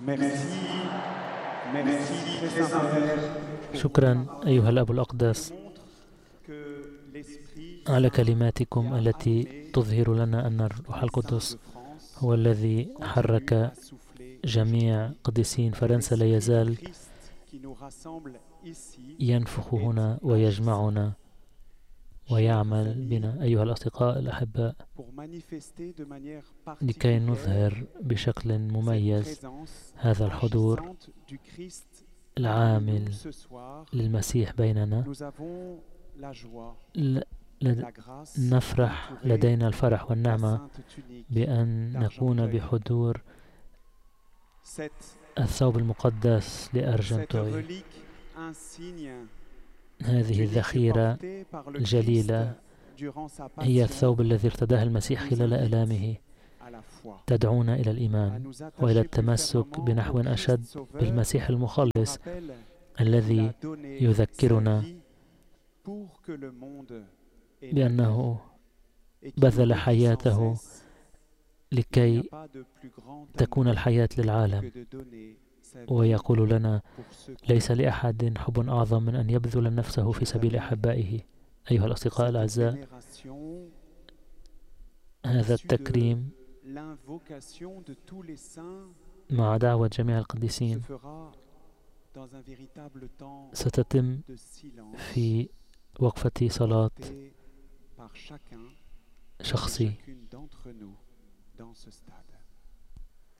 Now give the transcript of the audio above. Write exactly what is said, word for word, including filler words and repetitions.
شكرا أيها الأب الأقدس على كلماتكم التي تظهر لنا أن الروح القدس هو الذي حرك جميع قديسين فرنسا. لا يزال ينفخ هنا ويجمعنا ويعمل بنا أيها الأصدقاء الأحباء لكي نظهر بشكل مميز هذا الحضور العامل للمسيح بيننا. نفرح، لدينا الفرح والنعمة بأن نكون بحضور الثوب المقدس لأرجنتوي. هذه الذخيرة الجليلة هي الثوب الذي ارتداه المسيح خلال آلامه، تدعونا إلى الإيمان وإلى التمسك بنحو أشد بالمسيح المخلص الذي يذكرنا بأنه بذل حياته لكي تكون الحياة للعالم، ويقول لنا ليس لأحد حب أعظم من أن يبذل نفسه في سبيل أحبائه. أيها الأصدقاء الأعزاء، هذا التكريم مع دعوة جميع القديسين ستتم في وقفة صلاة شخصي